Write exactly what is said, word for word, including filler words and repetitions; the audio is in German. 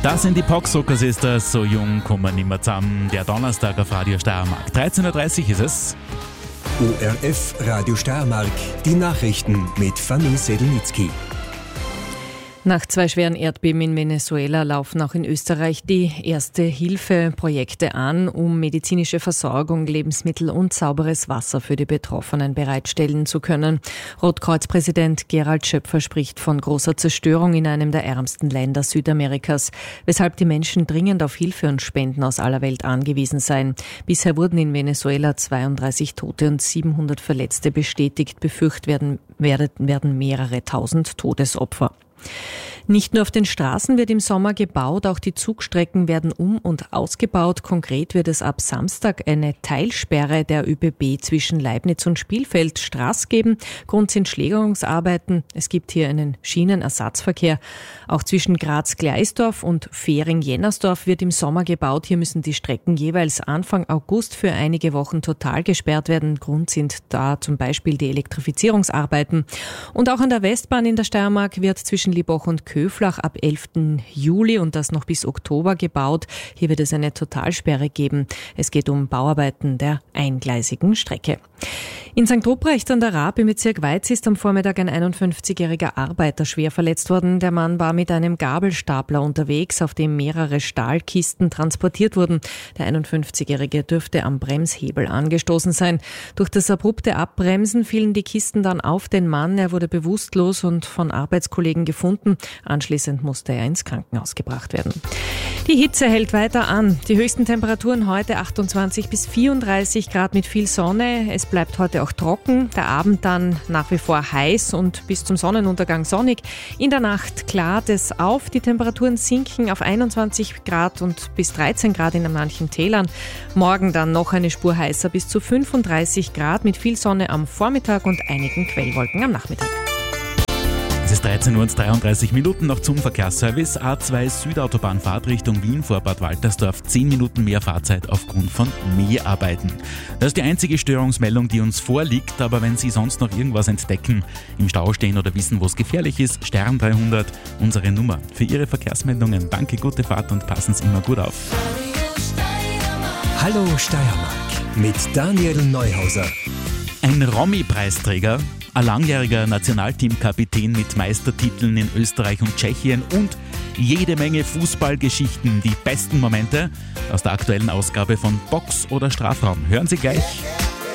Das sind die Poxocker Sisters, so jung kommen nimmer zusammen. Der Donnerstag auf Radio Steiermark. dreizehn Uhr dreißig ist es. O R F Radio Steiermark, die Nachrichten mit Fanny Sedlnitzky. Nach zwei schweren Erdbeben in Venezuela laufen auch in Österreich die Erste-Hilfe-Projekte an, um medizinische Versorgung, Lebensmittel und sauberes Wasser für die Betroffenen bereitstellen zu können. Rotkreuz-Präsident Gerald Schöpfer spricht von großer Zerstörung in einem der ärmsten Länder Südamerikas, weshalb die Menschen dringend auf Hilfe und Spenden aus aller Welt angewiesen seien. Bisher wurden in Venezuela zweiunddreißig Tote und siebenhundert Verletzte bestätigt. Befürchtet werden, werden mehrere tausend Todesopfer. Nicht nur auf den Straßen wird im Sommer gebaut, auch die Zugstrecken werden um- und ausgebaut. Konkret wird es ab Samstag eine Teilsperre der Ö B B zwischen Leibniz und Spielfeldstraße geben. Grund sind Schlägerungsarbeiten. Es gibt hier einen Schienenersatzverkehr. Auch zwischen Graz-Gleisdorf und Fähring-Jennersdorf wird im Sommer gebaut. Hier müssen die Strecken jeweils Anfang August für einige Wochen total gesperrt werden. Grund sind da zum Beispiel die Elektrifizierungsarbeiten. Und auch an der Westbahn in der Steiermark wird zwischen Liboch und Köflach ab elften Juli und das noch bis Oktober gebaut. Hier wird es eine Totalsperre geben. Es geht um Bauarbeiten der eingleisigen Strecke. In Sankt Ruprecht an der Raab im Bezirk Weiz ist am Vormittag ein einundfünfzigjähriger Arbeiter schwer verletzt worden. Der Mann war mit einem Gabelstapler unterwegs, auf dem mehrere Stahlkisten transportiert wurden. Der einundfünfzigjährige dürfte am Bremshebel angestoßen sein. Durch das abrupte Abbremsen fielen die Kisten dann auf den Mann. Er wurde bewusstlos und von Arbeitskollegen gefunden. Anschließend musste er ins Krankenhaus gebracht werden. Die Hitze hält weiter an. Die höchsten Temperaturen heute achtundzwanzig bis vierunddreißig Grad mit viel Sonne. Es bleibt heute auch trocken. Der Abend dann nach wie vor heiß und bis zum Sonnenuntergang sonnig. In der Nacht klart es auf. Die Temperaturen sinken auf einundzwanzig Grad und bis dreizehn Grad in manchen Tälern. Morgen dann noch eine Spur heißer bis zu fünfunddreißig Grad mit viel Sonne am Vormittag und einigen Quellwolken am Nachmittag. Es ist dreizehn Uhr und dreiunddreißig Minuten noch zum Verkehrsservice. A zwei Südautobahnfahrt Richtung Wien vor Bad Waltersdorf. zehn Minuten mehr Fahrzeit aufgrund von Mäharbeiten. Das ist die einzige Störungsmeldung, die uns vorliegt. Aber wenn Sie sonst noch irgendwas entdecken, im Stau stehen oder wissen, wo es gefährlich ist, Stern dreihundert, unsere Nummer für Ihre Verkehrsmeldungen. Danke, gute Fahrt und passen Sie immer gut auf. Hallo Steiermark mit Daniel Neuhauser. Ein Romy-Preisträger, ein langjähriger Nationalteamkapitän mit Meistertiteln in Österreich und Tschechien und jede Menge Fußballgeschichten. Die besten Momente aus der aktuellen Ausgabe von Box oder Strafraum. Hören Sie gleich.